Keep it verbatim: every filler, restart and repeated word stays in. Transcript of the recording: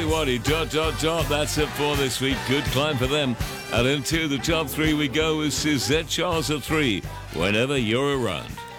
waddy, dot, dot, dot. That's it for this week. Good climb for them. And into the top three we go with Suzette Charles at three, Whenever You're Around.